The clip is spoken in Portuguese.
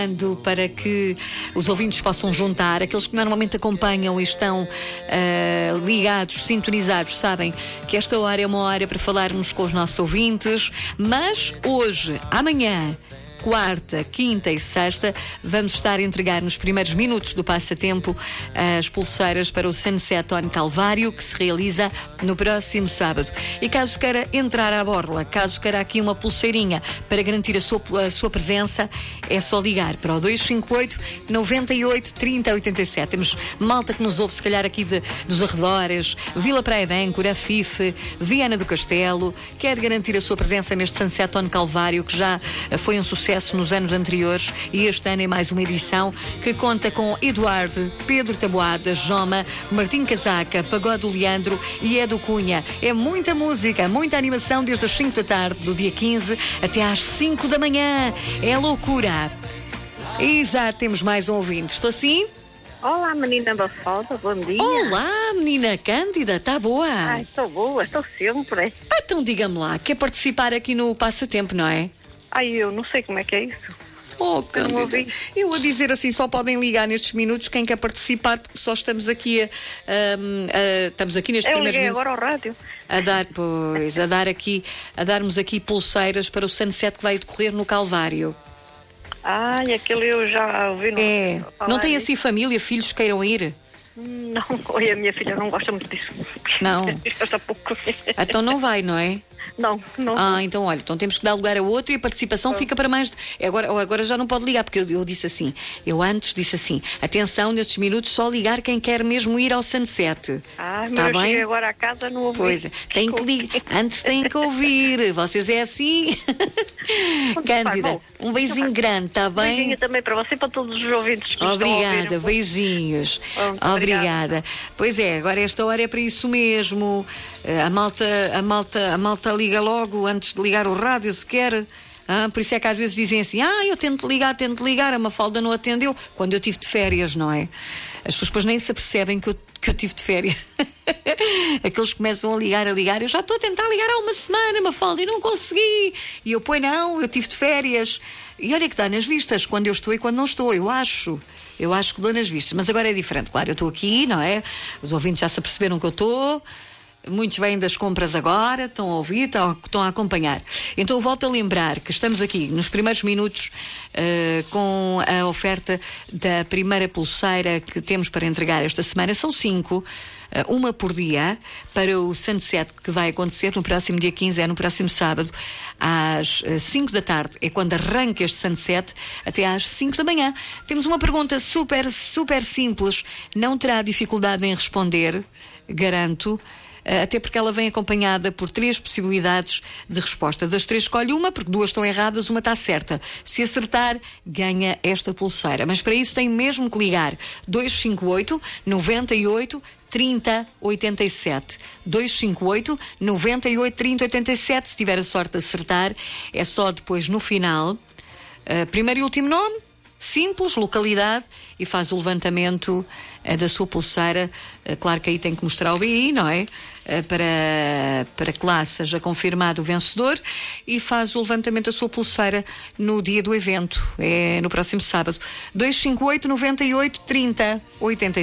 Para que os ouvintes possam juntar, aqueles que normalmente acompanham e estão ligados, sintonizados, sabem que esta hora é uma hora para falarmos com os nossos ouvintes, mas hoje, amanhã, quarta, quinta e sexta, vamos estar a entregar nos primeiros minutos do passatempo as pulseiras para o Sunset on Calvário, que se realiza no próximo sábado. E caso queira entrar à borla, caso queira aqui uma pulseirinha para garantir a sua presença, é só ligar para o 258 98 30 87. Temos malta que nos ouve, se calhar aqui dos arredores, Vila Praia de Âncora, Fife, Viana do Castelo, quer garantir a sua presença neste Sunset on Calvário, que já foi um sucesso nos anos anteriores, e este ano é mais uma edição que conta com Eduardo, Pedro Taboada, Joma, Martim Casaca, Pagode Leandro e Edu Cunha. É muita música, muita animação desde as 5 da tarde do dia 15 até às 5 da manhã. É loucura. E já temos mais um ouvinte. Estou assim? Olá, menina Mafalda, bom dia. Olá, menina Cândida, está boa? Ai, estou boa, estou sempre. Então diga-me lá, quer participar aqui no passatempo, não é? Ai, eu não sei como é que é isso. Oh, Cândida, eu a dizer assim, só podem ligar nestes minutos quem quer participar, porque só estamos aqui estamos aqui nestes primeiros minutos. Agora ao rádio. A darmos aqui pulseiras para o Sunset que vai decorrer no Calvário. Ai, aquele eu já ouvi. Não tem assim família, filhos que queiram ir? Não, olha, a minha filha não gosta muito disso. Não? Gosta pouco. Então não vai, não é? Não. Então olha, então temos que dar lugar a outro e a participação fica para mais. Agora já não pode ligar, porque eu disse assim. Eu antes disse assim: atenção, nestes minutos só ligar quem quer mesmo ir ao Sunset. Mas tá eu bem? cheguei agora a casa, não ouvi. Pois é, tem que ligar. Antes tem que ouvir. Vocês é assim. Cândida, um beijinho grande, está bem? Beijinho também para você e para todos os ouvintes. Obrigada, beijinhos. Obrigada. Pois é, agora esta hora é para isso mesmo. A malta liga logo antes de ligar o rádio, se quer. Por isso é que às vezes dizem assim: eu tento ligar, a Mafalda não atendeu, quando eu tive de férias, não é? As pessoas depois nem se apercebem que eu tive de férias. Aqueles começam a ligar, eu já estou a tentar ligar há uma semana, Mafalda, e não consegui. E eu, eu tive de férias. E olha que dá nas vistas, quando eu estou e quando não estou, eu acho que dou nas vistas, mas agora é diferente, claro, eu estou aqui, não é? Os ouvintes já se aperceberam que eu estou. Muitos vêm das compras agora, estão a ouvir, estão a acompanhar. Então eu volto a lembrar que estamos aqui nos primeiros minutos com a oferta da primeira pulseira que temos para entregar esta semana. São 5, uma por dia, para o Sunset que vai acontecer no próximo dia 15, no próximo sábado, às 5 da tarde. É quando arranca este Sunset, até às 5 da manhã. Temos uma pergunta super, super simples. Não terá dificuldade em responder, garanto. Até porque ela vem acompanhada por 3 possibilidades de resposta. Das 3 escolhe uma, porque 2 estão erradas, uma está certa. Se acertar, ganha esta pulseira. Mas para isso tem mesmo que ligar 258 98 30 87. 258 98 30 87. Se tiver a sorte de acertar, é só depois no final, primeiro e último nome, simples, localidade, e faz o levantamento da sua pulseira. Claro que aí tem que mostrar o BI, não é? Para que lá seja confirmado o vencedor, e faz o levantamento da sua pulseira no dia do evento, no próximo sábado. 258 98 30 87.